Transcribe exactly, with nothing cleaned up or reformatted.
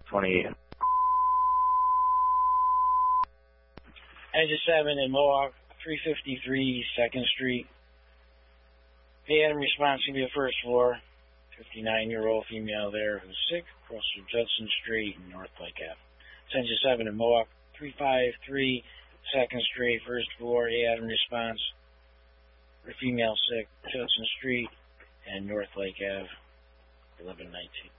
twenty-eight. Engine seven in Mohawk, three fifty-three second Street. Hey, Adam, response to be the first floor. fifty-nine-year-old female there who's sick, across from Judson Street in North Lake Avenue. It's Engine seven in Mohawk, three fifty-three second Street, first floor. Hey, Adam, response. For female sick, Judson Street and North Lake Avenue, eleven nineteen.